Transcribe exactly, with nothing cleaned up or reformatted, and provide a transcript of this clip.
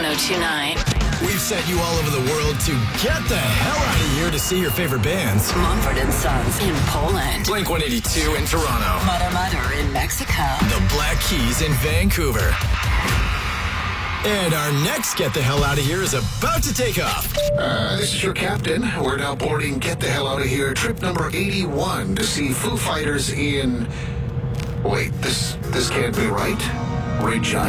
ten twenty-nine. We've sent you all over the world to get the hell out of here to see your favorite bands. Mumford and Sons in Poland. Blink one eighty-two in Toronto. Mother Mother in Mexico. The Black Keys in Vancouver. And our next Get the Hell Out of Here is about to take off. Uh, this is your captain. We're now boarding Get the Hell Out of Here, trip number eighty-one, to see Foo Fighters in... Wait, this this can't be right. Regina?